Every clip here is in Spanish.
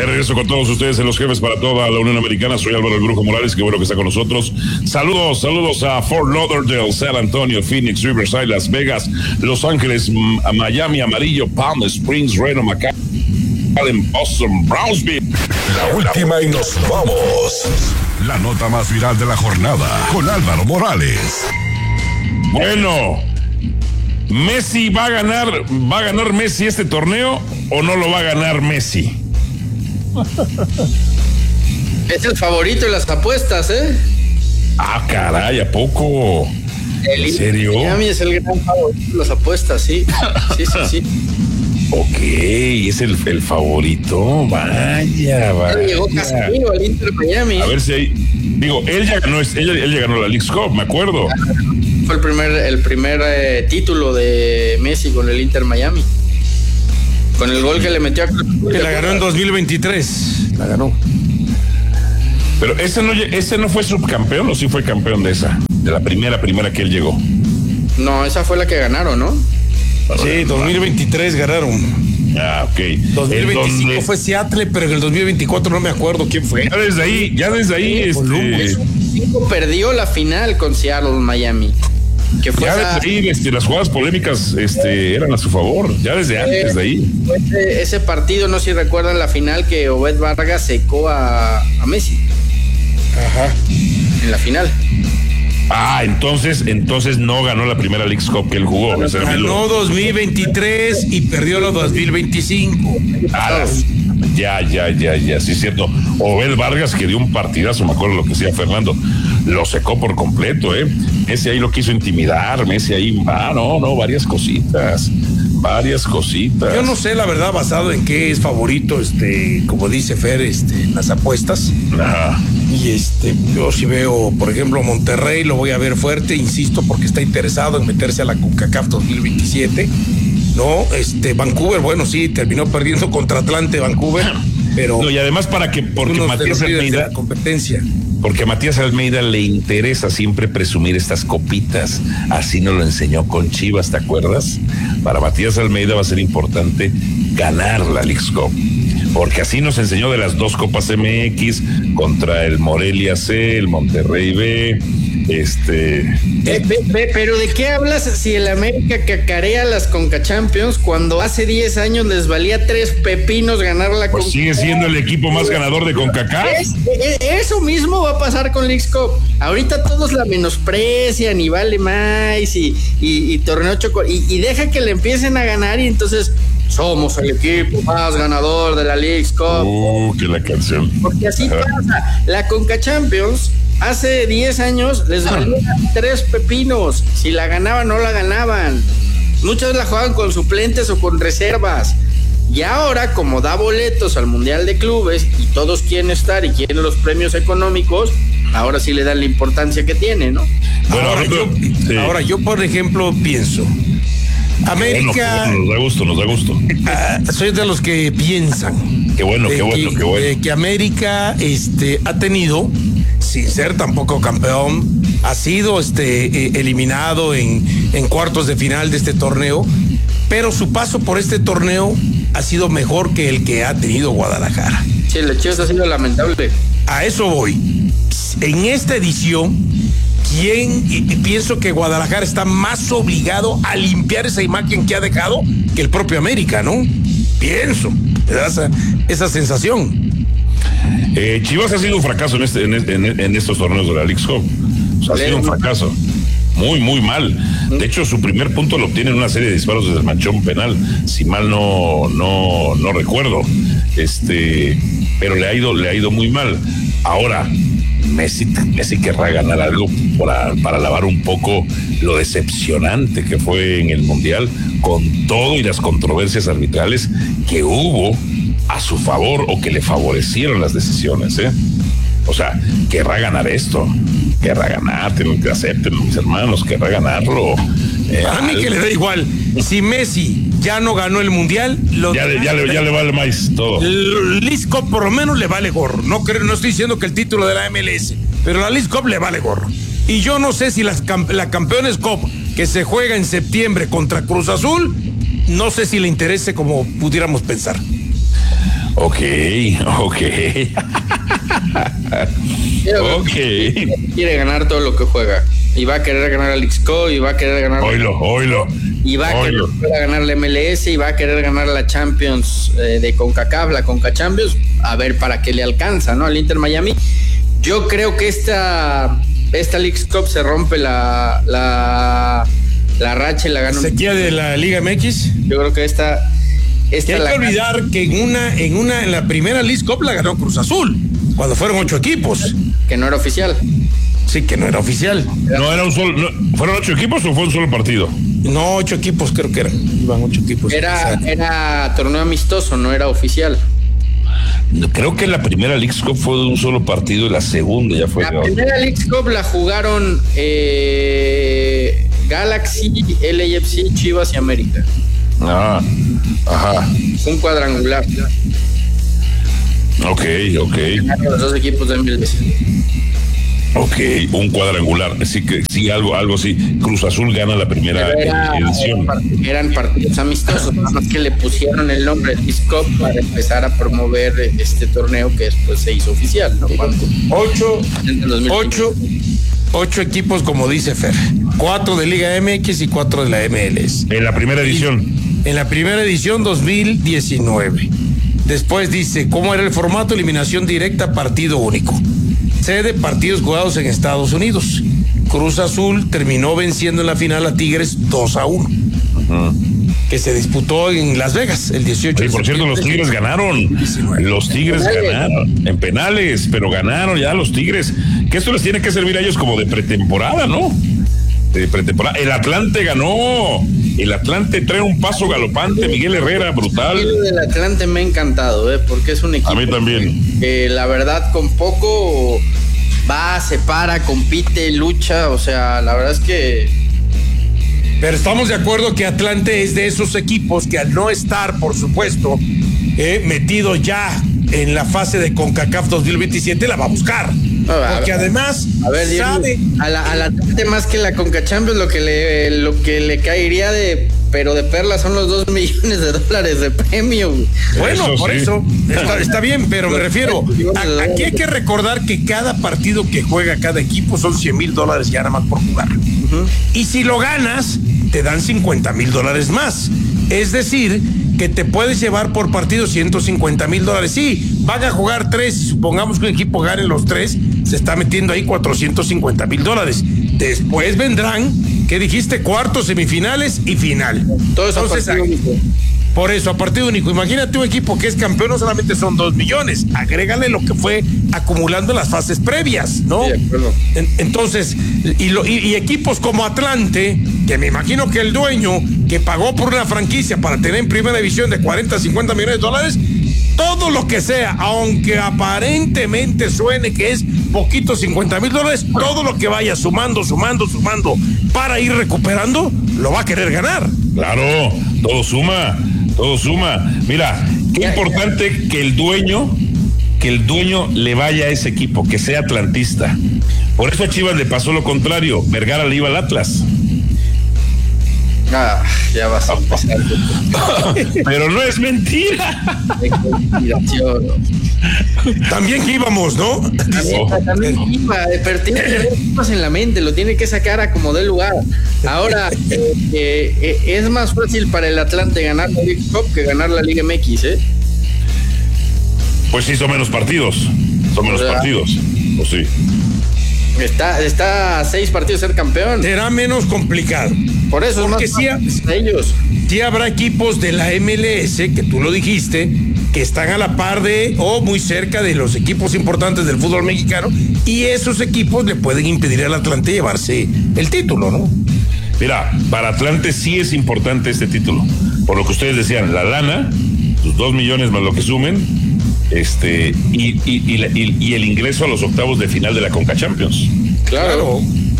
De regreso con todos ustedes en Los Jefes para toda la Unión Americana. Soy Álvaro El Brujo Morales, qué bueno que está con nosotros. Saludos a Fort Lauderdale, San Antonio, Phoenix, Riverside, Las Vegas, Los Ángeles, Miami, Amarillo, Palm Springs, Reno, McAllen, Boston, Brownsville. La última y nos vamos. La nota más viral de la jornada con Álvaro Morales. Bueno, Messi ¿va a ganar Messi este torneo o no lo va a ganar Messi? Es el favorito de las apuestas, ¿eh? Ah, caray, ¿a poco? ¿En serio? Miami es el gran favorito de las apuestas, sí. Sí. Ok, es el favorito. Vaya. Llegó Casemiro al Inter Miami. A ver si hay. Digo, él ya ganó la Leagues Cup, me acuerdo. Fue el primer título de Messi con el Inter Miami. Con el gol que le metió a que la ganó en 2023. La ganó. Pero ese no fue subcampeón, ¿o sí fue campeón de esa? De la primera que él llegó. No, esa fue la que ganaron, ¿no? Sí, 2023 ganaron. Ah, ok. 2025 fue Seattle, pero en el 2024 no me acuerdo quién fue. Ya desde ahí perdió la final con Seattle, Miami. Que fue ya desde ahí, las jugadas polémicas eran a su favor, ya desde antes de ahí. Ese partido, no sé si recuerdan la final que Obed Vargas secó a Messi. Ajá. En la final. Ah, entonces no ganó la primera Leagues Cup que él jugó. Ganó 2023 y perdió los 2025. Ya, sí es cierto. Obed Vargas, que dio un partidazo, me acuerdo lo que decía Fernando, lo secó por completo, Messi ahí lo quiso intimidar, Messi ahí, varias cositas. Yo no sé, la verdad, basado en qué es favorito, como dice Fer, en las apuestas. Ajá. Y yo sí veo, por ejemplo, Monterrey, lo voy a ver fuerte, insisto, porque está interesado en meterse a la CONCACAF 2027. No, Vancouver, bueno, sí, terminó perdiendo contra Atlante Vancouver, pero... No, y además porque Matías Almeida... competencia. Porque a Matías Almeida le interesa siempre presumir estas copitas. Así nos lo enseñó con Chivas, ¿te acuerdas? Para Matías Almeida va a ser importante ganar la Leagues Cup. Porque así nos enseñó de las 2 Copas MX contra el Morelia C, el Monterrey B, Pero ¿de qué hablas si el América cacarea las CONCACHAMPIONS cuando hace 10 años les valía 3 pepinos ganar la CONCACAF? Pues sigue siendo el equipo más ganador de CONCACAF. Eso mismo va a pasar con Leagues Cup. Ahorita todos la menosprecian y vale más y torneo y deja que le empiecen a ganar y entonces somos el equipo más ganador de la Leagues Cup. Que la canción. Porque así pasa. La CONCACHAMPIONS hace 10 años les valían 3 pepinos. Si la ganaban, no la ganaban. Muchas la juegan con suplentes o con reservas. Y ahora, como da boletos al Mundial de Clubes y todos quieren estar y quieren los premios económicos, ahora sí le dan la importancia que tiene, ¿no? Bueno, ahora yo, por ejemplo, pienso... América... Nos da gusto. Soy de los que piensan. Qué bueno. Que América ha tenido, sin ser tampoco campeón, ha sido eliminado en cuartos de final de este torneo, pero su paso por este torneo ha sido mejor que el que ha tenido Guadalajara. Sí, el Chivas ha sido lamentable. A eso voy. En esta edición, pienso que Guadalajara está más obligado a limpiar esa imagen que ha dejado que el propio América, ¿no? Pienso, me da esa sensación. Chivas ha sido un fracaso en estos torneos de la Leagues Cup. O sea, ha sido un fracaso. Muy, muy mal. De hecho, su primer punto lo obtiene en una serie de disparos desde el manchón penal, si mal no recuerdo. Pero le ha ido muy mal. Ahora, Messi querrá ganar algo para lavar un poco lo decepcionante que fue en el Mundial, con todo y las controversias arbitrales que hubo a su favor o que le favorecieron las decisiones, O sea, querrá ganar esto, querrá ganar, tienen que acepten mis hermanos, querrá ganarlo. A mí que le da igual. Si Messi ya no ganó el Mundial, ya le vale más todo. Leagues Cup por lo menos le vale gorro. No estoy diciendo que el título de la MLS, pero la Leagues Cup le vale gorro. Y yo no sé si la Campeones Cup que se juega en septiembre contra Cruz Azul, no sé si le interese como pudiéramos pensar. Ok. Quiere ganar todo lo que juega. Y va a querer ganar al X-Co, y va a querer ganar. Oilo. Y va a querer ganar la MLS, y va a querer ganar la Champions de CONCACAF, la CONCAChampions. A ver para qué le alcanza, ¿no? Al Inter Miami. Yo creo que esta Leagues Cup se rompe la racha y la gana. ¿Sequía de la Liga MX? Yo creo que esta hay que olvidar que en la primera Leagues Cup la ganó Cruz Azul, cuando fueron 8 equipos. Que no era oficial. Sí, que no era oficial. No era un solo. ¿Fueron 8 equipos o fue un solo partido? No, 8 equipos creo que eran. Iban 8 equipos. Era torneo amistoso, no era oficial. Creo que la primera Leagues Cup fue de un solo partido y la segunda ya fue. La primera Leagues Cup la jugaron Galaxy, LAFC, Chivas y América. Ajá. Un cuadrangular. Ok. Los dos equipos de MLS. Ok, un cuadrangular. Así que sí, algo así. Cruz Azul gana la primera edición. Eran partidos amistosos, nada más que le pusieron el nombre de Leagues Cup para empezar a promover este torneo que después se hizo oficial, ¿no? 8 equipos, como dice Fer. 4 de Liga MX y 4 de la MLS. En la primera edición. En la primera edición 2019. Después dice, ¿cómo era el formato? Eliminación directa, partido único. Sede, partidos jugados en Estados Unidos. Cruz Azul terminó venciendo en la final a Tigres 2-1. Que se disputó en Las Vegas el 18 de por cierto, los Tigres ganaron. 19. Los Tigres ganaron en penales, pero ganaron ya los Tigres. Que esto les tiene que servir a ellos como de pretemporada, ¿no? De pretemporada. El Atlante ganó. El Atlante trae un paso galopante. Miguel Herrera, brutal. El del Atlante me ha encantado, porque es un equipo. A mí también. Que la verdad con poco va, se para, compite, lucha. O sea, la verdad es que. Pero estamos de acuerdo que Atlante es de esos equipos que al no estar, por supuesto, metido ya en la fase de CONCACAF 2027, la va a buscar. Porque además sabe al Atlante más que la CONCAChampions lo que le caería de perlas son los $2 millones de premio. Bueno, eso, por eso está bien, pero me refiero aquí hay que recordar que cada partido que juega cada equipo son $100,000 ya nada más por jugarlo. Y si lo ganas te dan $50,000 más, es decir que te puedes llevar por partido $150,000. Sí, van a jugar 3, supongamos que un equipo gane los 3, se está metiendo ahí $450,000. Después vendrán, ¿qué dijiste? Cuartos, semifinales y final. Todo eso. Entonces, por eso, a partido único. Imagínate un equipo que es campeón, no solamente son $2 millones, agrégale lo que fue acumulando en las fases previas, ¿no? Sí, entonces, y equipos como Atlante, que me imagino que el dueño que pagó por una franquicia para tener en primera división de 40, 50 millones de dólares, todo lo que sea, aunque aparentemente suene que es poquito, $50,000, todo lo que vaya sumando para ir recuperando, lo va a querer ganar. Claro, todo suma. Mira, qué importante que el dueño le vaya a ese equipo, que sea atlantista. Por eso a Chivas le pasó lo contrario, Vergara le iba al Atlas. Ya vas a empezar. Pero no es mentira. También que íbamos, ¿no? También iba, pero tiene que haber cosas en la mente, lo tiene que sacar a como dé lugar. Ahora, es más fácil para el Atlante ganar la League Cup que ganar la Liga MX, Pues sí, son menos partidos. Pues sí. Está a 6 partidos ser campeón. Será menos complicado. Por eso porque es más ellos. Sí habrá equipos de la MLS, que tú lo dijiste, que están a la par de o muy cerca de los equipos importantes del fútbol mexicano, y esos equipos le pueden impedir al Atlante llevarse el título, ¿no? Mira, para Atlante sí es importante este título. Por lo que ustedes decían, la lana, sus 2 millones más lo que sumen, y el ingreso a los octavos de final de la CONCAChampions. Claro.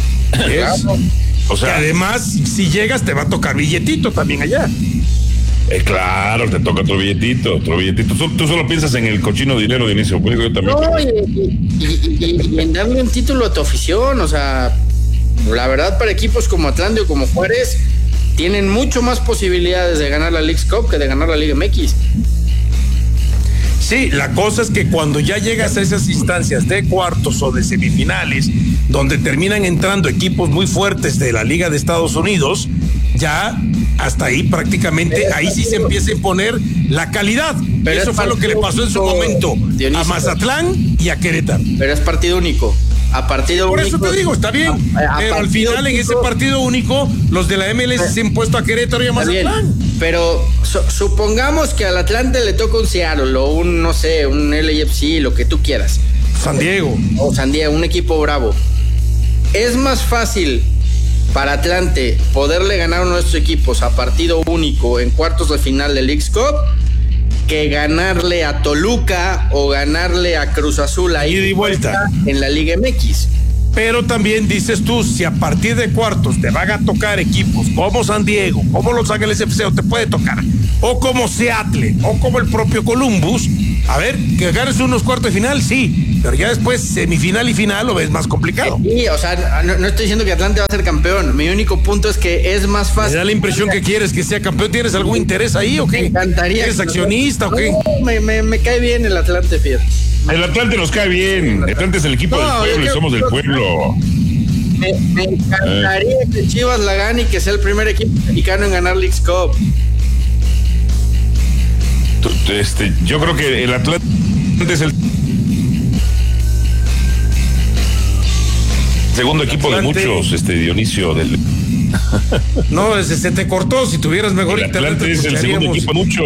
O sea, que además, si llegas, te va a tocar billetito también allá. Claro, te toca otro billetito. Tú solo piensas en el cochino dinero de inicio. Yo también. No, y en darle un título a tu afición. O sea, la verdad, para equipos como Atlante o como Juárez, tienen mucho más posibilidades de ganar la Leagues Cup que de ganar la Liga MX. Sí, la cosa es que cuando ya llegas a esas instancias de cuartos o de semifinales, donde terminan entrando equipos muy fuertes de la Liga de Estados Unidos, ya hasta ahí prácticamente, ahí sí se empieza a imponer la calidad. Pero eso fue lo que le pasó en su momento a Mazatlán y a Querétaro. Pero es partido único. A partido Por único. eso te digo, está bien. Pero al final, en ese partido único, los de la MLS se han puesto a Querétaro y a Mazatlán. Pero supongamos que al Atlante le toca un Seattle o un, no sé, un LAFC, lo que tú quieras. San Diego. O San Diego, un equipo bravo. Es más fácil para Atlante poderle ganar a uno de estos equipos a partido único en cuartos de final del Leagues Cup que ganarle a Toluca o ganarle a Cruz Azul ahí de vuelta en la Liga MX. Pero también dices tú, si a partir de cuartos te van a tocar equipos como San Diego, como Los Ángeles FC, o te puede tocar, o como Seattle, o como el propio Columbus, a ver, que ganes unos cuartos de final, sí, pero ya después semifinal y final lo ves más complicado. Sí, o sea, no estoy diciendo que Atlante va a ser campeón, mi único punto es que es más fácil. ¿Me da la impresión que quieres que sea campeón? ¿Tienes algún interés ahí o qué? Me encantaría. ¿Eres accionista o qué? No, me cae bien el Atlante, fíjate. El Atlante nos cae bien. El Atlante es el equipo del pueblo y somos del pueblo. Me encantaría que Chivas la gane y que sea el primer equipo mexicano en ganar Leagues Cup. Yo creo que el Atlante es el segundo equipo de muchos, Dionisio. No, se te cortó. Si tuvieras mejor el Atlante es el segundo equipo de muchos.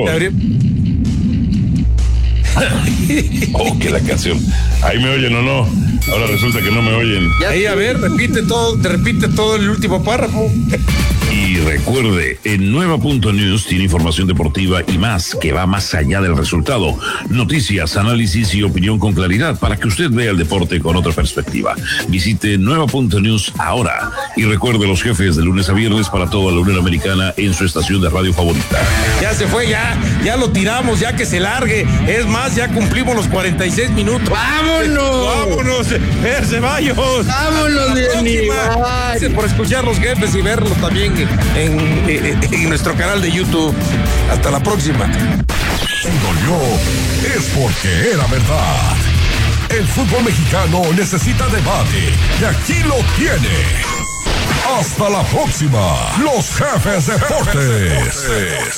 Oh, que la canción. Ahí me oyen o no. Ahora resulta que no me oyen. Ahí, a ver, repite todo el último párrafo. Y recuerde, en Nueva.News tiene información deportiva y más que va más allá del resultado. Noticias, análisis y opinión con claridad para que usted vea el deporte con otra perspectiva. Visite Nueva.News ahora y recuerde los jefes de lunes a viernes para toda la Unión Americana en su estación de radio favorita. Ya se fue, ya lo tiramos, ya que se largue. Es más, ya cumplimos los 46 minutos. ¡Vámonos! Ceballos. ¡Vámonos, Gracias por escuchar los jefes y verlos también en nuestro canal de YouTube. Hasta la próxima. Si dolió, es porque era verdad. El fútbol mexicano necesita debate y aquí lo tiene. Hasta la próxima. Los Jefes Deportes.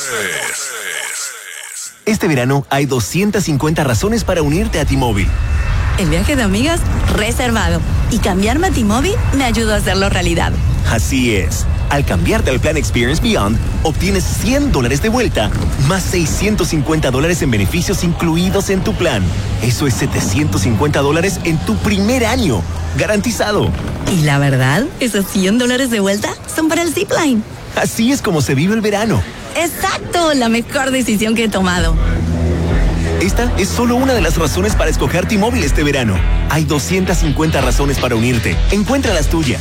Este verano hay 250 razones para unirte a T-Mobile. El viaje de amigas reservado. Y cambiarme a T-Mobile me ayudó a hacerlo realidad. Así es. Al cambiarte al plan Experience Beyond, obtienes $100 de vuelta, más $650 en beneficios incluidos en tu plan. Eso es $750 en tu primer año. Garantizado. Y la verdad, esos $100 de vuelta son para el Zipline. Así es como se vive el verano. ¡Exacto! La mejor decisión que he tomado. Esta es solo una de las razones para escoger T-Mobile este verano. Hay 250 razones para unirte. Encuentra las tuyas.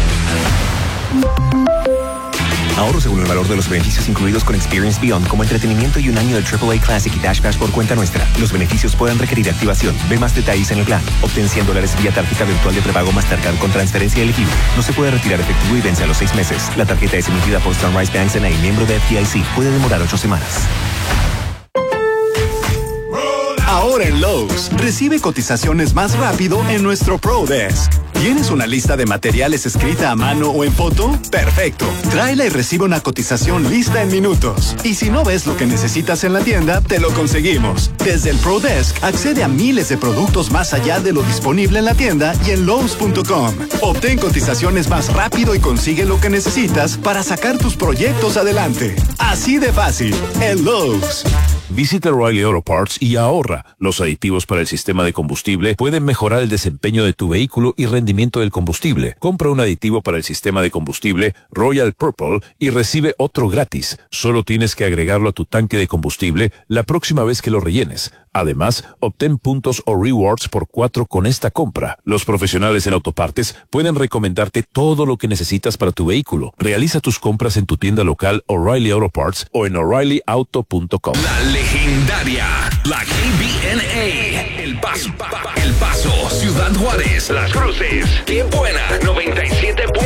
Ahorro según el valor de los beneficios incluidos con Experience Beyond, como entretenimiento y un año de AAA Classic y Dash Pass por cuenta nuestra. Los beneficios pueden requerir activación. Ve más detalles en el plan. Obtén $100 vía tarjeta virtual de prepago Mastercard con transferencia elegible. No se puede retirar efectivo y vence a los 6 meses. La tarjeta es emitida por Sunrise Banks N.A., miembro de FDIC. Puede demorar 8 semanas. Ahora en Lowe's, recibe cotizaciones más rápido en nuestro Pro Desk. ¿Tienes una lista de materiales escrita a mano o en foto? ¡Perfecto! Tráela y recibe una cotización lista en minutos. Y si no ves lo que necesitas en la tienda, te lo conseguimos. Desde el Pro Desk, accede a miles de productos más allá de lo disponible en la tienda y en Lowe's.com. Obtén cotizaciones más rápido y consigue lo que necesitas para sacar tus proyectos adelante. Así de fácil, en Lowe's. Visita O'Reilly Auto Parts y ahorra. Los aditivos para el sistema de combustible pueden mejorar el desempeño de tu vehículo y rendimiento del combustible. Compra un aditivo para el sistema de combustible Royal Purple y recibe otro gratis. Solo tienes que agregarlo a tu tanque de combustible la próxima vez que lo rellenes. Además, obtén puntos o rewards por 4 con esta compra. Los profesionales en autopartes pueden recomendarte todo lo que necesitas para tu vehículo. Realiza tus compras en tu tienda local O'Reilly Auto Parts o en O'ReillyAuto.com. La legendaria, la KBNA, El Paso, Ciudad Juárez, Las Cruces, Qué Buena, 97.